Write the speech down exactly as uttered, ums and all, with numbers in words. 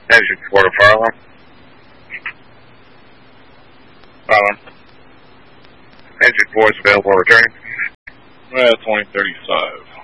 Engine four to fire alarm. Fire alarm. Engine four is available, returning. Uh, twenty thirty-five.